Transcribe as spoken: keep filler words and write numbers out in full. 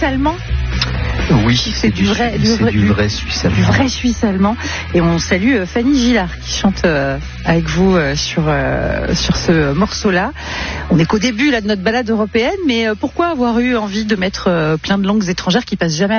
suisse-allemand. Oui, c'est, c'est du, vrai, c'est du vrai, du vrai suisse-allemand. Du vrai suisse-allemand. Et on salue Fanny Gillard qui chante euh, avec vous euh, sur, euh, sur ce morceau-là. On n'est qu'au début là, de notre balade européenne, mais euh, pourquoi avoir eu envie de mettre euh, plein de langues étrangères qui passent jamais à la radio ?